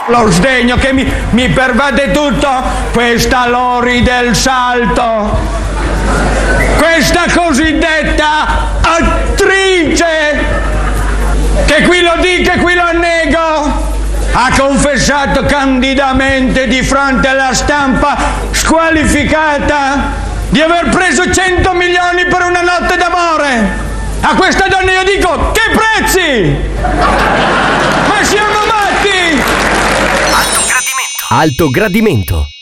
Lo sdegno che mi pervade tutto, questa Lori del Salto, questa cosiddetta attrice, che qui lo dico e qui lo nego, ha confessato candidamente di fronte alla stampa squalificata di aver preso 100 milioni per una notte d'amore. A questa donna io dico, che prezzi? Ma siamo matti! Alto gradimento.